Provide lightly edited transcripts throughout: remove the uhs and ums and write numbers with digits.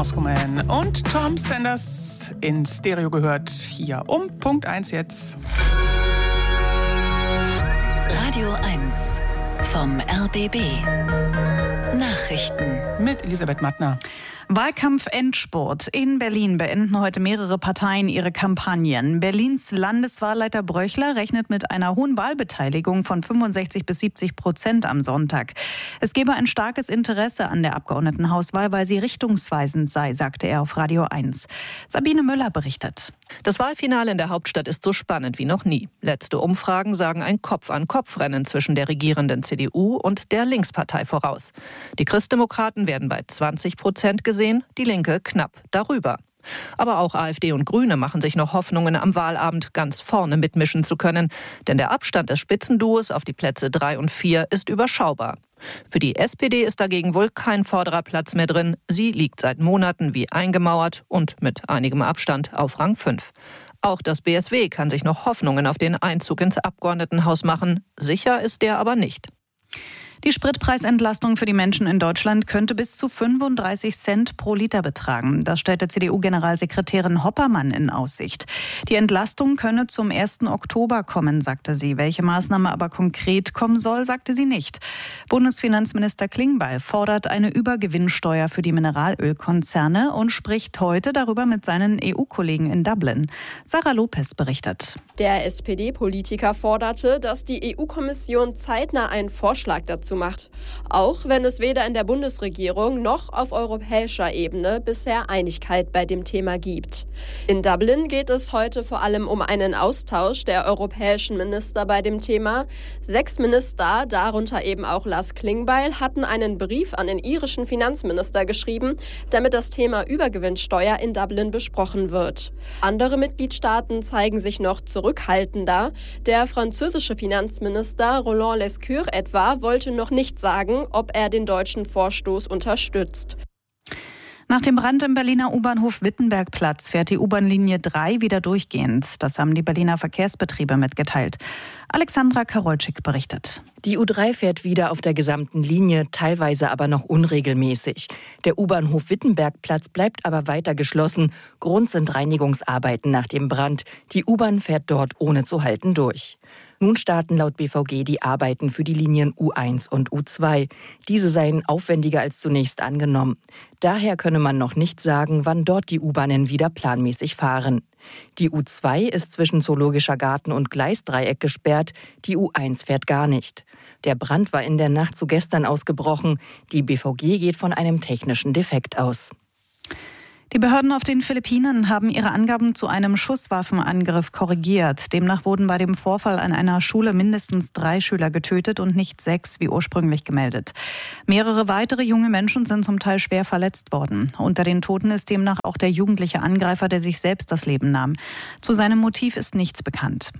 Moscow Man und Tom Sanders in Stereo gehört. Hier um Punkt 1 jetzt. Radio 1 vom RBB. Nachrichten Mit Elisabeth Mattner. Wahlkampf-Endspurt. In Berlin beenden heute mehrere Parteien ihre Kampagnen. Berlins Landeswahlleiter Bröchler rechnet mit einer hohen Wahlbeteiligung von 65-70% am Sonntag. Es gebe ein starkes Interesse an der Abgeordnetenhauswahl, weil sie richtungsweisend sei, sagte er auf Radio 1. Sabine Müller berichtet. Das Wahlfinale in der Hauptstadt ist so spannend wie noch nie. Letzte Umfragen sagen ein Kopf-an-Kopf-Rennen zwischen der regierenden CDU und der Linkspartei voraus. Die Christdemokraten werden bei 20% gesehen, die Linke knapp darüber. Aber auch AfD und Grüne machen sich noch Hoffnungen, am Wahlabend ganz vorne mitmischen zu können. Denn der Abstand des Spitzenduos auf die Plätze 3 und 4 ist überschaubar. Für die SPD ist dagegen wohl kein vorderer Platz mehr drin. Sie liegt seit Monaten wie eingemauert und mit einigem Abstand auf Rang 5. Auch das BSW kann sich noch Hoffnungen auf den Einzug ins Abgeordnetenhaus machen. Sicher ist der aber nicht. Die Spritpreisentlastung für die Menschen in Deutschland könnte bis zu 35 Cent pro Liter betragen. Das stellte CDU-Generalsekretärin Hoppermann in Aussicht. Die Entlastung könne zum 1. Oktober kommen, sagte sie. Welche Maßnahme aber konkret kommen soll, sagte sie nicht. Bundesfinanzminister Klingbeil fordert eine Übergewinnsteuer für die Mineralölkonzerne und spricht heute darüber mit seinen EU-Kollegen in Dublin. Sarah Lopez berichtet. Der SPD-Politiker forderte, dass die EU-Kommission zeitnah einen Vorschlag dazu macht, auch wenn es weder in der Bundesregierung noch auf europäischer Ebene bisher Einigkeit bei dem Thema gibt. In Dublin geht es heute vor allem um einen Austausch der europäischen Minister bei dem Thema. 6 Minister, darunter eben auch Lars Klingbeil, hatten einen Brief an den irischen Finanzminister geschrieben, damit das Thema Übergewinnsteuer in Dublin besprochen wird. Andere Mitgliedstaaten zeigen sich noch zurückhaltender. Der französische Finanzminister Roland Lescure etwa wollte noch nicht sagen, ob er den deutschen Vorstoß unterstützt. Nach dem Brand im Berliner U-Bahnhof Wittenbergplatz fährt die U-Bahn-Linie 3 wieder durchgehend. Das haben die Berliner Verkehrsbetriebe mitgeteilt. Alexandra Karolczyk berichtet. Die U3 fährt wieder auf der gesamten Linie, teilweise aber noch unregelmäßig. Der U-Bahnhof Wittenbergplatz bleibt aber weiter geschlossen. Grund sind Reinigungsarbeiten nach dem Brand. Die U-Bahn fährt dort ohne zu halten durch. Nun starten laut BVG die Arbeiten für die Linien U1 und U2. Diese seien aufwendiger als zunächst angenommen. Daher könne man noch nicht sagen, wann dort die U-Bahnen wieder planmäßig fahren. Die U2 ist zwischen Zoologischer Garten und Gleisdreieck gesperrt, die U1 fährt gar nicht. Der Brand war in der Nacht zu gestern ausgebrochen. Die BVG geht von einem technischen Defekt aus. Die Behörden auf den Philippinen haben ihre Angaben zu einem Schusswaffenangriff korrigiert. Demnach wurden bei dem Vorfall an einer Schule mindestens 3 Schüler getötet und nicht 6, wie ursprünglich gemeldet. Mehrere weitere junge Menschen sind zum Teil schwer verletzt worden. Unter den Toten ist demnach auch der jugendliche Angreifer, der sich selbst das Leben nahm. Zu seinem Motiv ist nichts bekannt.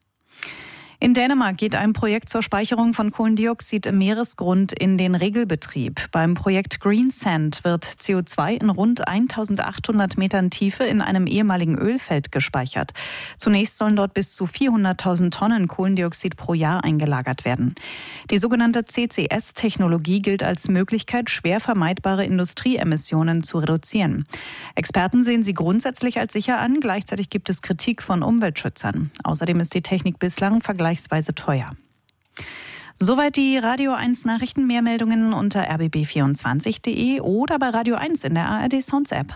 In Dänemark geht ein Projekt zur Speicherung von Kohlendioxid im Meeresgrund in den Regelbetrieb. Beim Projekt Green Sand wird CO2 in rund 1800 Metern Tiefe in einem ehemaligen Ölfeld gespeichert. Zunächst sollen dort bis zu 400.000 Tonnen Kohlendioxid pro Jahr eingelagert werden. Die sogenannte CCS-Technologie gilt als Möglichkeit, schwer vermeidbare Industrieemissionen zu reduzieren. Experten sehen sie grundsätzlich als sicher an. Gleichzeitig gibt es Kritik von Umweltschützern. Außerdem ist die Technik bislang vergleichsweise teuer. Soweit die Radio 1 Nachrichten. Mehr Meldungen unter rbb24.de oder bei Radio 1 in der ARD Sounds App.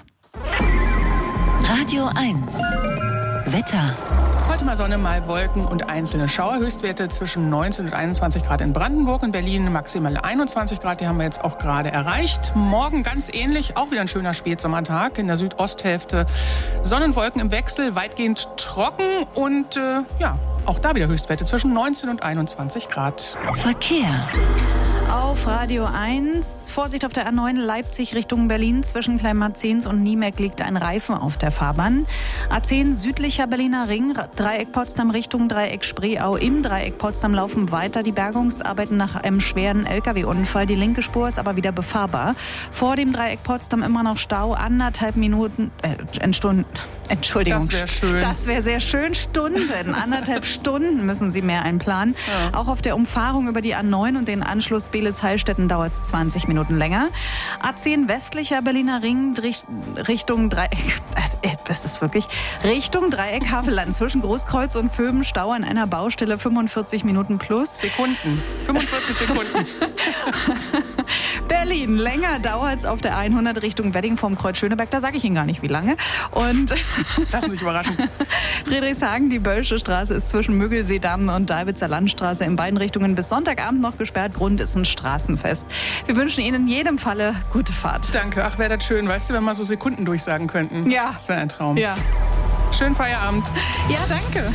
Radio 1 Wetter. Heute mal Sonne, mal Wolken und einzelne Schauer. Höchstwerte zwischen 19 und 21 Grad in Brandenburg, in Berlin maximal 21 Grad. Die haben wir jetzt auch gerade erreicht. Morgen ganz ähnlich, auch wieder ein schöner Spätsommertag. In der Südosthälfte Sonnenwolken im Wechsel, weitgehend trocken und auch da wieder Höchstwerte zwischen 19 und 21 Grad. Verkehr. Auf Radio 1. Vorsicht auf der A9 Leipzig Richtung Berlin. Zwischen Kleinmarzens und Niemeck liegt ein Reifen auf der Fahrbahn. A10 südlicher Berliner Ring, Dreieck Potsdam Richtung Dreieck Spreeau. Im Dreieck Potsdam laufen weiter die Bergungsarbeiten nach einem schweren LKW-Unfall. Die linke Spur ist aber wieder befahrbar. Vor dem Dreieck Potsdam immer noch Stau. 1,5 Minuten, Entschuldigung. Das wäre schön. Das wäre sehr schön. Stunden. 1,5 Stunden müssen Sie mehr einplanen. Ja. Auch auf der Umfahrung über die A9 und den Anschluss Strelitz-Heilstätten dauert es 20 Minuten länger. A10 westlicher Berliner Ring Richtung Dreieck. Das ist wirklich Richtung Dreieck Havelland zwischen Großkreuz und Vöben Stau an einer Baustelle 45 Minuten plus. Sekunden. 45 Sekunden. Berlin, länger dauert es auf der 100 Richtung Wedding vom Kreuz Schöneberg. Da sage ich Ihnen gar nicht, wie lange. Und lassen Sie sich überraschen. Friedrichshagen, die Böllsche Straße ist zwischen Müggelsee-Damm und Dalwitzer Landstraße in beiden Richtungen bis Sonntagabend noch gesperrt. Grund ist ein Straßenfest. Wir wünschen Ihnen in jedem Falle gute Fahrt. Danke. Ach, wäre das schön. Weißt du, wenn wir so Sekunden durchsagen könnten. Ja. Das wäre ein Traum. Ja. Schönen Feierabend. Ja, danke.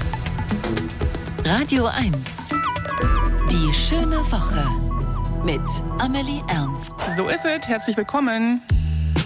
Radio 1. Die schöne Woche mit Amelie Ernst. So ist es. Herzlich willkommen.